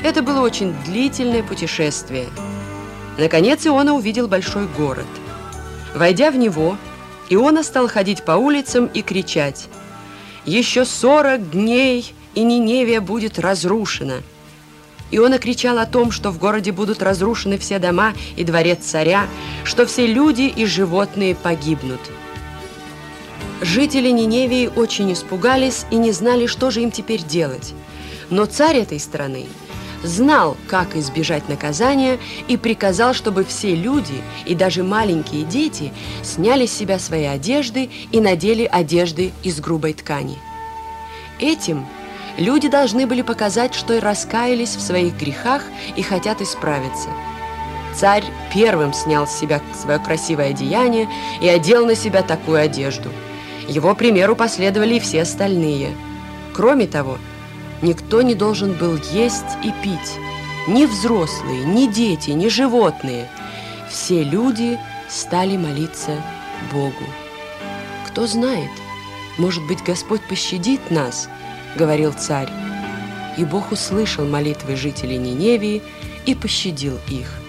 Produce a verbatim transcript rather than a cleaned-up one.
Это было очень длительное путешествие. Наконец Иона увидел большой город. Войдя в него, Иона стал ходить по улицам и кричать: «Еще сорок дней, и Ниневия будет разрушена». Иона кричал о том, что в городе будут разрушены все дома и дворец царя, что все люди и животные погибнут. Жители Ниневии очень испугались и не знали, что же им теперь делать. Но царь этой страны знал, как избежать наказания, и приказал, чтобы все люди и даже маленькие дети сняли с себя свои одежды и надели одежды из грубой ткани. Этим люди должны были показать, что и раскаялись в своих грехах и хотят исправиться. Царь первым снял с себя свое красивое одеяние и одел на себя такую одежду. Его примеру последовали и все остальные. Кроме того, никто не должен был есть и пить. Ни взрослые, ни дети, ни животные. Все люди стали молиться Богу. «Кто знает, может быть, Господь пощадит нас», — говорил царь. И Бог услышал молитвы жителей Ниневии и пощадил их.